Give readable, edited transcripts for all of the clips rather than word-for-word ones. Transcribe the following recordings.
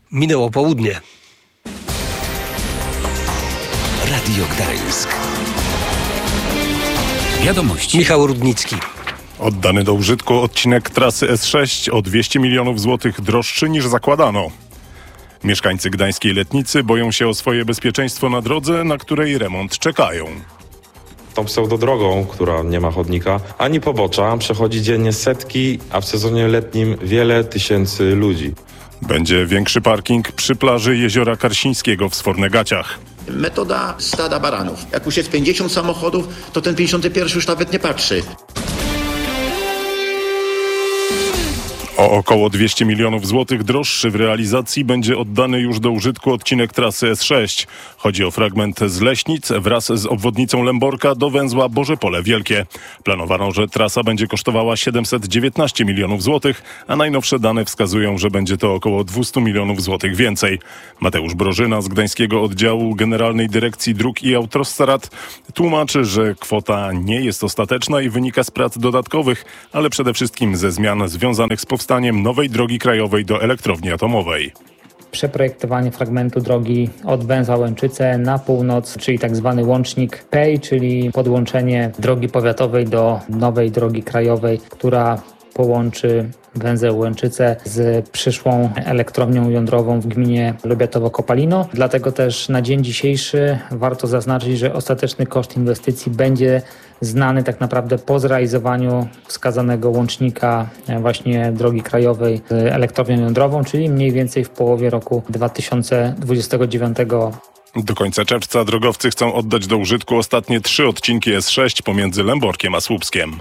Minęło południe. Radio Gdańsk. Wiadomości. Michał Rudnicki. Oddany do użytku odcinek trasy S6 o 200 milionów złotych droższy niż zakładano. Mieszkańcy gdańskiej Letnicy boją się o swoje bezpieczeństwo na drodze, na której remont czekają. Tą pseudodrogą, która nie ma chodnika, ani pobocza, przechodzi dziennie setki, a w sezonie letnim wiele tysięcy ludzi. Będzie większy parking przy plaży Jeziora Karsińskiego w Sfornegaciach. Metoda stada baranów. Jak już jest 50 samochodów, to ten 51 już nawet nie patrzy. O około 200 milionów złotych droższy w realizacji będzie oddany już do użytku odcinek trasy S6. Chodzi o fragment z Leśnic wraz z obwodnicą Lęborka do węzła Bożepole Wielkie. Planowano, że trasa będzie kosztowała 719 milionów złotych, a najnowsze dane wskazują, że będzie to około 200 milionów złotych więcej. Mateusz Brożyna z Gdańskiego Oddziału Generalnej Dyrekcji Dróg i Autostrad tłumaczy, że kwota nie jest ostateczna i wynika z prac dodatkowych, ale przede wszystkim ze zmian związanych z powstaniem nowej drogi krajowej do elektrowni atomowej. Przeprojektowanie fragmentu drogi od węzła Łęczyce na północ, czyli tak zwany łącznik PEI, czyli podłączenie drogi powiatowej do nowej drogi krajowej, która połączy węzeł Łęczyce z przyszłą elektrownią jądrową w gminie Lubiatowo-Kopalino. Dlatego też na dzień dzisiejszy warto zaznaczyć, że ostateczny koszt inwestycji będzie znany tak naprawdę po zrealizowaniu wskazanego łącznika właśnie drogi krajowej z elektrownią jądrową, czyli mniej więcej w połowie roku 2029. Do końca czerwca drogowcy chcą oddać do użytku ostatnie 3 odcinki S6 pomiędzy Lęborkiem a Słupskiem.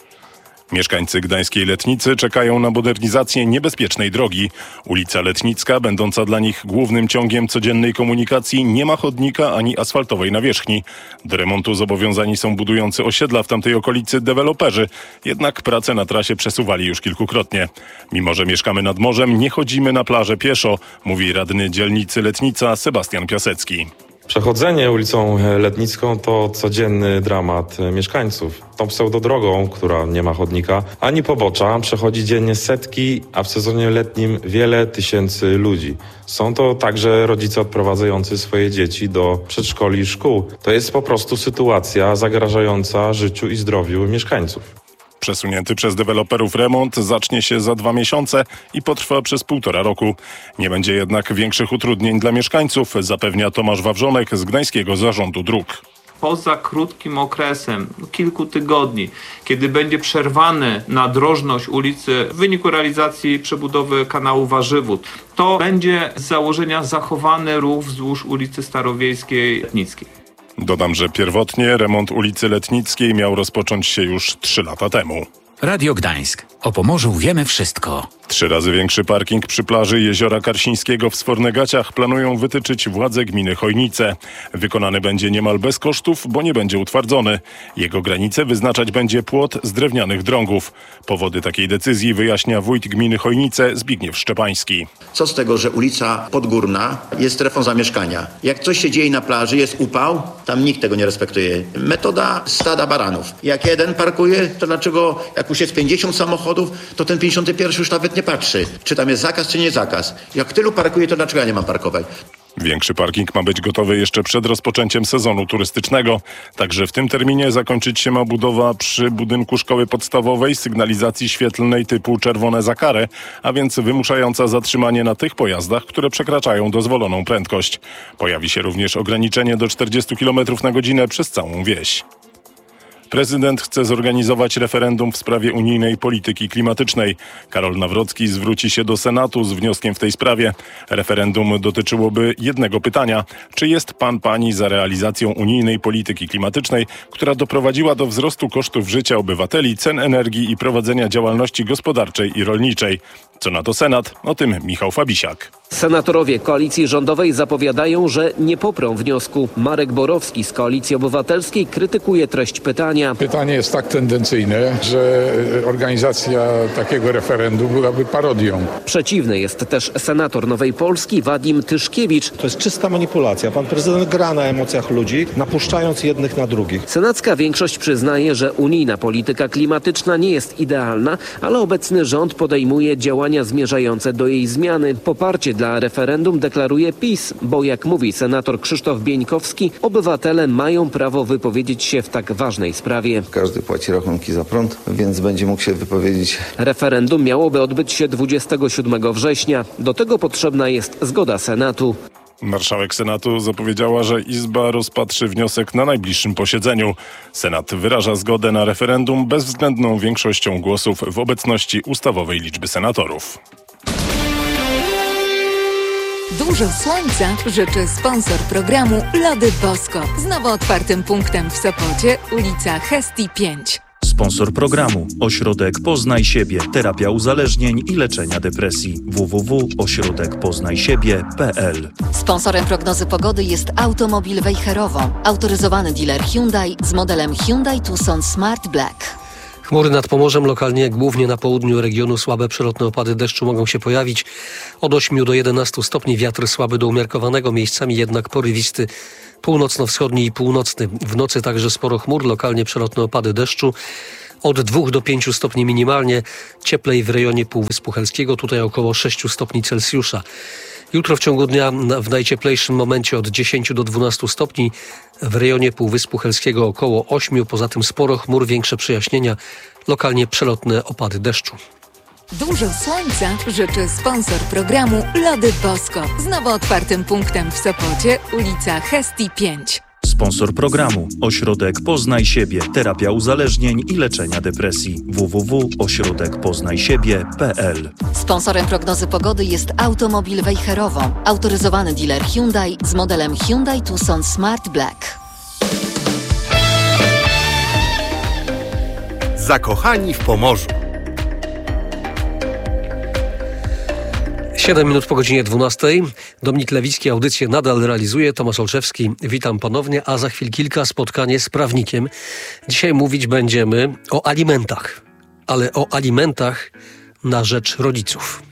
Mieszkańcy gdańskiej Letnicy czekają na modernizację niebezpiecznej drogi. Ulica Letnicka, będąca dla nich głównym ciągiem codziennej komunikacji, nie ma chodnika ani asfaltowej nawierzchni. Do remontu zobowiązani są budujący osiedla w tamtej okolicy deweloperzy. Jednak prace na trasie przesuwali już kilkukrotnie. Mimo że mieszkamy nad morzem, nie chodzimy na plażę pieszo, mówi radny dzielnicy Letnica Sebastian Piasecki. Przechodzenie ulicą Letnicką to codzienny dramat mieszkańców. Tą pseudodrogą, która nie ma chodnika, ani pobocza, przechodzi dziennie setki, a w sezonie letnim wiele tysięcy ludzi. Są to także rodzice odprowadzający swoje dzieci do przedszkoli i szkół. To jest po prostu sytuacja zagrażająca życiu i zdrowiu mieszkańców. Przesunięty przez deweloperów remont zacznie się za 2 miesiące i potrwa przez 1,5 roku. Nie będzie jednak większych utrudnień dla mieszkańców, zapewnia Tomasz Wawrzonek z Gdańskiego Zarządu Dróg. Poza krótkim okresem, kilku tygodni, kiedy będzie przerwany naddrożność ulicy w wyniku realizacji przebudowy kanału Warzywód, to będzie z założenia zachowany ruch wzdłuż ulicy Starowiejskiej Letnickiej. Dodam, że pierwotnie remont ulicy Letnickiej miał rozpocząć się już 3 lata temu. Radio Gdańsk. O Pomorzu wiemy wszystko. 3 razy większy parking przy plaży Jeziora Karsińskiego w Sfornegaciach planują wytyczyć władze gminy Chojnice. Wykonany będzie niemal bez kosztów, bo nie będzie utwardzony. Jego granice wyznaczać będzie płot z drewnianych drągów. Powody takiej decyzji wyjaśnia wójt gminy Chojnice Zbigniew Szczepański. Co z tego, że ulica Podgórna jest strefą zamieszkania? Jak coś się dzieje na plaży, jest upał, tam nikt tego nie respektuje. Metoda stada baranów. Jak jeden parkuje, to dlaczego jak już jest 50 samochodów, to ten 51 już nawet nie patrzy, czy tam jest zakaz, czy nie zakaz. Jak tylu parkuje, to dlaczego ja nie mam parkować? Większy parking ma być gotowy jeszcze przed rozpoczęciem sezonu turystycznego. Także w tym terminie zakończyć się ma budowa przy budynku szkoły podstawowej sygnalizacji świetlnej typu czerwone za karę, a więc wymuszająca zatrzymanie na tych pojazdach, które przekraczają dozwoloną prędkość. Pojawi się również ograniczenie do 40 km na godzinę przez całą wieś. Prezydent chce zorganizować referendum w sprawie unijnej polityki klimatycznej. Karol Nawrocki zwróci się do Senatu z wnioskiem w tej sprawie. Referendum dotyczyłoby jednego pytania. Czy jest pani za realizacją unijnej polityki klimatycznej, która doprowadziła do wzrostu kosztów życia obywateli, cen energii i prowadzenia działalności gospodarczej i rolniczej? Co na to Senat? O tym Michał Fabisiak. Senatorowie koalicji rządowej zapowiadają, że nie poprą wniosku. Marek Borowski z Koalicji Obywatelskiej krytykuje treść pytania. Pytanie jest tak tendencyjne, że organizacja takiego referendum byłaby parodią. Przeciwny jest też senator Nowej Polski Wadim Tyszkiewicz. To jest czysta manipulacja. Pan prezydent gra na emocjach ludzi, napuszczając jednych na drugich. Senacka większość przyznaje, że unijna polityka klimatyczna nie jest idealna, ale obecny rząd podejmuje działania zmierzające do jej zmiany. Poparcie dla referendum deklaruje PiS, bo jak mówi senator Krzysztof Bieńkowski, obywatele mają prawo wypowiedzieć się w tak ważnej sprawie. Każdy płaci rachunki za prąd, więc będzie mógł się wypowiedzieć. Referendum miałoby odbyć się 27 września. Do tego potrzebna jest zgoda Senatu. Marszałek Senatu zapowiedziała, że Izba rozpatrzy wniosek na najbliższym posiedzeniu. Senat wyraża zgodę na referendum bezwzględną większością głosów w obecności ustawowej liczby senatorów. Dużo słońca życzy sponsor programu Lody Bosko. Z nowo otwartym punktem w Sopocie, ulica Hestii 5. Sponsor programu Ośrodek Poznaj Siebie. Terapia uzależnień i leczenia depresji. www.ośrodekpoznajsiebie.pl. Sponsorem prognozy pogody jest automobil Wejherowo. Autoryzowany dealer Hyundai z modelem Hyundai Tucson Smart Black. Chmury nad Pomorzem, lokalnie głównie na południu regionu słabe przelotne opady deszczu mogą się pojawić. Od 8 do 11 stopni, wiatr słaby do umiarkowanego, miejscami jednak porywisty północno-wschodni i północny. W nocy także sporo chmur, lokalnie przelotne opady deszczu. Od 2 do 5 stopni minimalnie, cieplej w rejonie Półwyspu Helskiego, tutaj około 6 stopni Celsjusza. Jutro w ciągu dnia w najcieplejszym momencie od 10 do 12 stopni, w rejonie Półwyspu Helskiego około 8, poza tym sporo chmur, większe przejaśnienia, lokalnie przelotne opady deszczu. Dużo słońca życzy sponsor programu Lody Bosko. Z nowo otwartym punktem w Sopocie, ulica Hestii 5. Sponsor programu Ośrodek Poznaj Siebie. Terapia uzależnień i leczenia depresji. www.ośrodekpoznajsiebie.pl. Sponsorem prognozy pogody jest automobil Wejherowo. Autoryzowany dealer Hyundai z modelem Hyundai Tucson Smart Black. Zakochani w Pomorzu. 7 minut po godzinie 12. Dominik Lewicki audycję nadal realizuje. Tomasz Olszewski, witam ponownie, a za chwil kilka spotkanie z prawnikiem. Dzisiaj mówić będziemy o alimentach, ale o alimentach na rzecz rodziców.